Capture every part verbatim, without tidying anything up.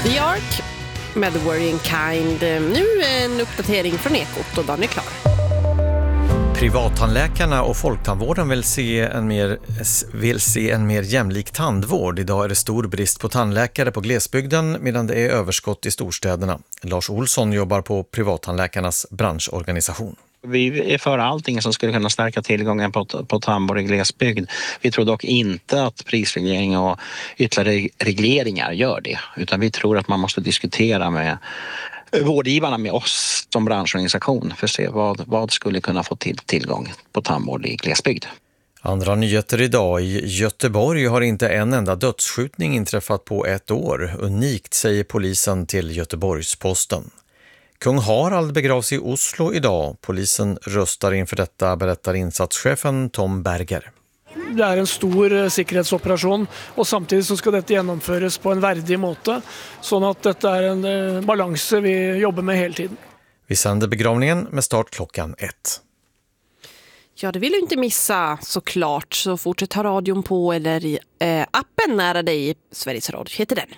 The Ark med The Worrying Kind. Nu en uppdatering från Ekot och Dan är klar. Privattandläkarna och folktandvården vill se en mer, vill se en mer jämlik tandvård. Idag är det stor brist på tandläkare på glesbygden medan det är överskott i storstäderna. Lars Olsson jobbar på privattandläkarnas branschorganisation. Vi är för allting som skulle kunna stärka tillgången på, på tandvård i glesbygd. Vi tror dock inte att prisreglering och ytterligare regleringar gör det. Utan vi tror att man måste diskutera med vårdgivarna, med oss som branschorganisation, för att se vad, vad skulle kunna få till tillgång på tandvård i glesbygd. Andra nyheter idag. I Göteborg har inte en enda dödsskjutning inträffat på ett år. Unikt, säger polisen till Göteborgs-Posten. Kung Harald begravs i Oslo idag. Polisen röstar inför detta, berättar insatschefen Tom Berger. Det är en stor säkerhetsoperation och samtidigt så ska detta genomföras på en värdig måte, så att detta är en balans vi jobbar med hela tiden. Vi sänder begravningen med start klockan ett. Ja, det vill du inte missa såklart, så fortsätt ha radion på eller i eh, appen nära dig. Sveriges Radio heter den.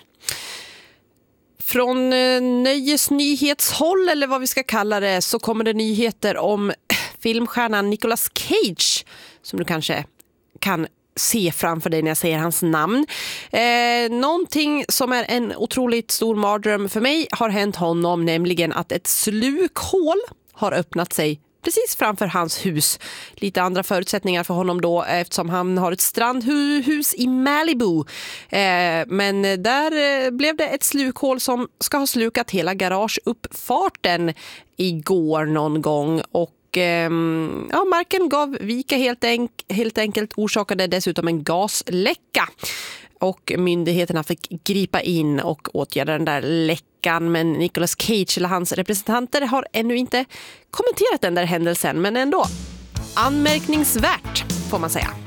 Från eh, nöjesnyhetshåll eller vad vi ska kalla det, så kommer det nyheter om filmstjärnan Nicolas Cage, som du kanske kan se framför dig när jag säger hans namn. Eh, någonting som är en otroligt stor mardröm för mig har hänt honom, nämligen att ett slukhål har öppnat sig precis framför hans hus. Lite andra förutsättningar för honom då, eftersom han har ett strandhus i Malibu. Eh, men där blev det ett slukhål som ska ha slukat hela garageuppfarten igår någon gång. Och ja, marken gav vika helt, enk- helt enkelt, orsakade dessutom en gasläcka. Och myndigheterna fick gripa in och åtgärda den där läckan. Men Nicolas Cage eller hans representanter har ännu inte kommenterat den där händelsen. Men ändå anmärkningsvärt får man säga.